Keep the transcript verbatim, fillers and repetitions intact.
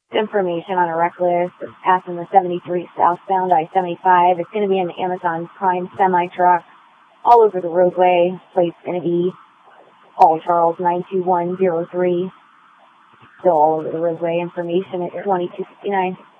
Information on a reckless passing the seventy-three southbound I seventy-five. It's going to be an Amazon Prime semi-truck all over the roadway. Plate's going to be Paul Charles nine two one zero three. Still all over the roadway. Information at twenty-two fifty-nine.